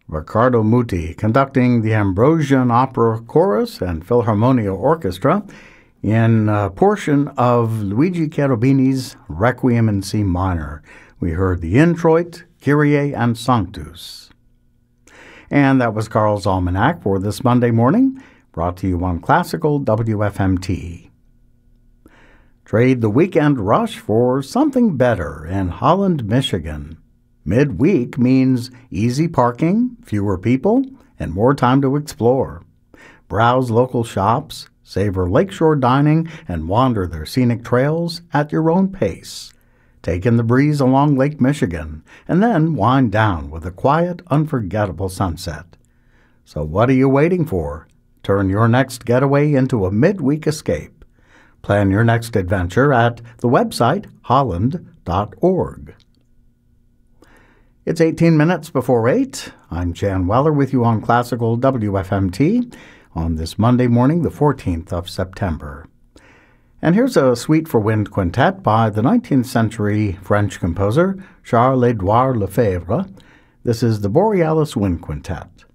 Riccardo Muti conducting the Ambrosian Opera Chorus and Philharmonia Orchestra in a portion of Luigi Cherubini's Requiem in C minor. We heard the Introit, Kyrie, and Sanctus. And that was Carl's Almanac for this Monday morning, brought to you on Classical WFMT. Trade the weekend rush for something better in Holland, Michigan. Midweek means easy parking, fewer people, and more time to explore. Browse local shops, savor lakeshore dining, and wander their scenic trails at your own pace. Take in the breeze along Lake Michigan, and then wind down with a quiet, unforgettable sunset. So what are you waiting for? Turn your next getaway into a midweek escape. Plan your next adventure at the website holland.org. It's 18 minutes before 8. I'm Jan Weller with you on Classical WFMT on this Monday morning, the 14th of September. And here's a Suite for Wind Quintet by the 19th century French composer Charles-Édouard Lefebvre. This is the Borealis Wind Quintet.